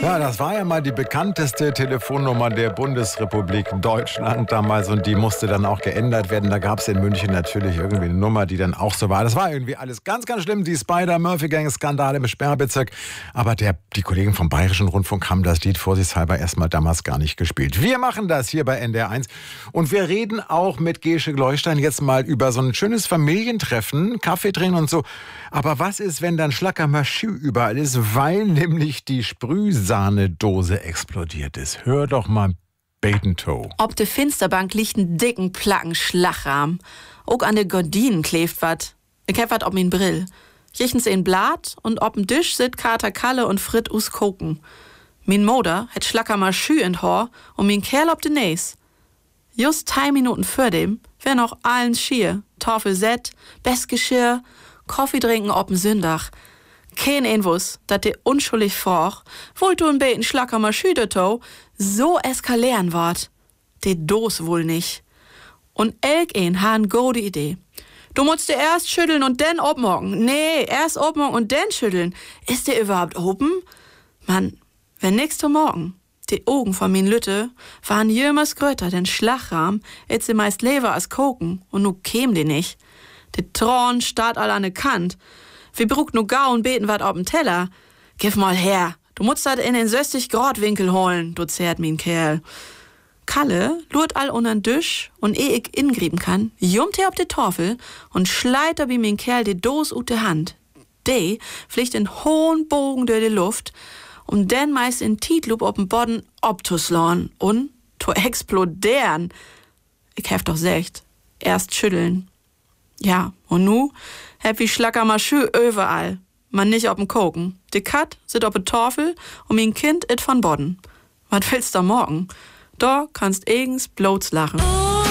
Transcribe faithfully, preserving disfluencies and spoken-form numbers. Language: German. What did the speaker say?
Ja, das war ja mal die bekannteste Telefonnummer der Bundesrepublik Deutschland damals und die musste dann auch geändert werden. Da gab es in München natürlich irgendwie eine Nummer, die dann auch so war. Das war irgendwie alles ganz, ganz schlimm, die Spider-Murphy-Gang-Skandale im Sperrbezirk. Aber der, die Kollegen vom Bayerischen Rundfunk haben das Lied vorsichtshalber erstmal damals gar nicht gespielt. Wir machen das hier bei N D R eins und wir reden auch mit Gesche Gleustein jetzt mal über so ein schönes Familientreffen, Kaffee trinken und so. Aber was ist, wenn dann Schlackermaschü überall ist, weil nämlich die Sprühsahnedose explodiert ist? Hör doch mal Beten-Toe. Ob de Finsterbank liegt ein dicken Placken Schlachrahm. Auch an de Gordinen kleeft wat. Ich hab wat ob min Brill. Jichtens in Blatt und ob'n Tisch sit Kater Kalle und Frit us koken. Min Moder het Schlackermaschü in Hor und min Kerl ob de Näs. Just drei Minuten vor dem wär noch allen schier. Tafel set, Bestgeschirr, Kaffee trinken ob'n Sündach. Kein Einwuss, dat de unschuldig froch, wollt du ein beten Schlackermaschü to, so eskalieren wart. De Dos wohl nicht. Und elk ein han gode Idee. Du musst dir erst schütteln und dann obmorgen. Nee, erst obmorgen und dann schütteln. Ist der überhaupt oben? Mann, wenn nächste Morgen. Die Augen von min Lütte waren jemals gröter, den Schlachrahm, et sie meist lever als koken, und nu käm die nicht. De Tron starrt all an de Kant. Wir brucht nu gau und beten wat ob'n Teller. Gif mal her, du musst dat in den sechzig Grad Winkel holen, du zerrt min Kerl. Kalle lurt all untern Tisch und eh ich ingrieben kann, jummt er ob de Tafel und schleit er wie min Kerl de Dos ut de Hand. De fliegt in hohen Bogen durch de Luft, um dann meist in Tietlup ob'n Bodden obtuslauen und to exploderen. Ich hef doch secht, erst schütteln. Ja, und nu hab wie Schlackermaschü überall. Man nicht ob'n Koken. De Kat sit ob de Tafel und min Kind it von Bodden. Was willst du morgen? Da kannst eigens bloß lachen.